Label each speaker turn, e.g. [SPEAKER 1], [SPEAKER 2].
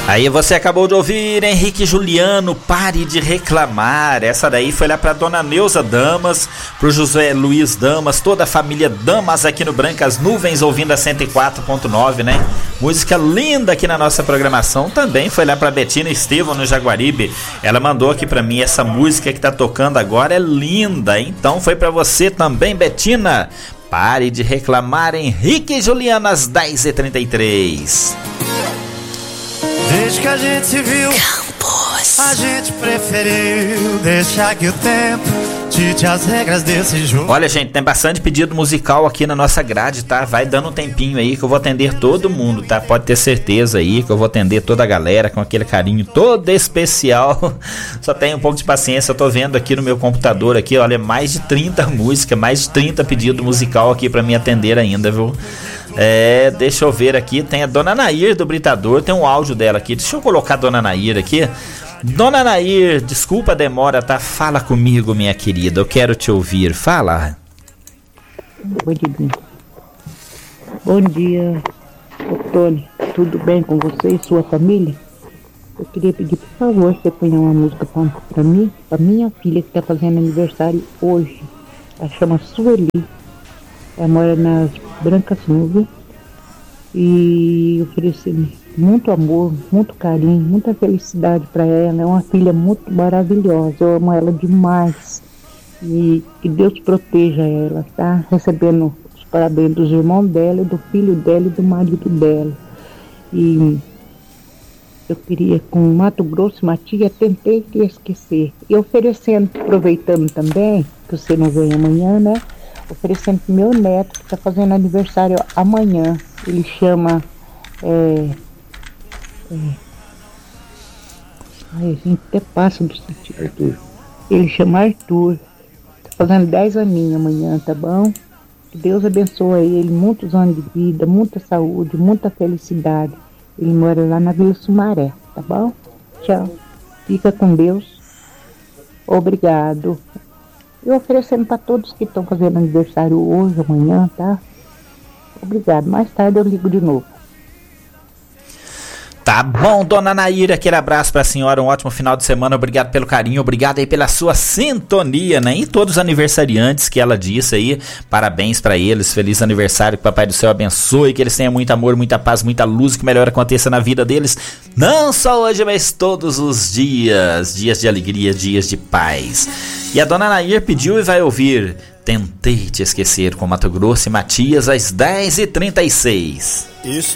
[SPEAKER 1] Aí você acabou de ouvir Henrique Juliano, Pare de Reclamar. Essa daí foi lá pra Dona Neuza Damas, pro José Luiz Damas, toda a família Damas aqui no Brancas Nuvens, ouvindo a 104.9, né? Música linda aqui na nossa programação. Também foi lá pra Betina Estevão, no Jaguaribe. Ela mandou aqui pra mim, essa música que tá tocando agora é linda. Então foi pra você também, Betina. Pare de Reclamar, Henrique Juliano, às 10h33.
[SPEAKER 2] Desde que a gente se viu, Campos, a gente preferiu deixar que o tempo dite as regras desse jogo.
[SPEAKER 1] Olha, gente, tem bastante pedido musical aqui na nossa grade, tá? Vai dando um tempinho aí que eu vou atender todo mundo, tá? Pode ter certeza aí que eu vou atender toda a galera com aquele carinho todo especial. Só tenha um pouco de paciência, eu tô vendo aqui no meu computador aqui, olha, mais de 30 músicas, mais de 30 pedidos musical aqui pra me atender ainda, viu? Deixa eu ver aqui, tem a Dona Nair do Britador, tem um áudio dela aqui, deixa eu colocar a Dona Nair aqui. Dona Nair, desculpa a demora, tá? Fala comigo, minha querida, eu quero te ouvir, fala.
[SPEAKER 3] Bom dia, Tony, tudo bem com você e sua família? Eu queria pedir, por favor, você ponha uma música pra mim, pra minha filha que tá fazendo aniversário hoje. Ela chama Sueli. Ela mora nas Brancas Nuvens e oferecer muito amor, muito carinho, muita felicidade para ela. É uma filha muito maravilhosa, eu amo ela demais e que Deus proteja ela, tá? Recebendo os parabéns dos irmãos dela, do filho dela e do marido dela. E eu queria, com Mato Grosso, Matias, tentei te esquecer. E oferecendo, aproveitando também, que você não vem amanhã, né? Oferecendo pro meu neto, que está fazendo aniversário amanhã. Ele chama... Ai, a gente até passa do sentido, Arthur. Ele chama Arthur. Está fazendo 10 aninhos amanhã, tá bom? Que Deus abençoe ele, muitos anos de vida, muita saúde, muita felicidade. Ele mora lá na Vila Sumaré, tá bom? Tchau. Fica com Deus. Obrigado. E oferecendo para todos que estão fazendo aniversário hoje, amanhã, tá? Obrigado. Mais tarde eu ligo de novo.
[SPEAKER 1] Tá bom, Dona Nair, aquele abraço pra senhora, um ótimo final de semana, obrigado pelo carinho, obrigado aí pela sua sintonia, né? E todos os aniversariantes que ela disse aí, parabéns pra eles, feliz aniversário, que o Papai do Céu abençoe, que eles tenham muito amor, muita paz, muita luz, que o melhor aconteça na vida deles, não só hoje, mas todos os dias, dias de alegria, dias de paz. E a Dona Nair pediu e vai ouvir Tentei Te Esquecer com Mato Grosso e Matias às 10h36.
[SPEAKER 2] Isso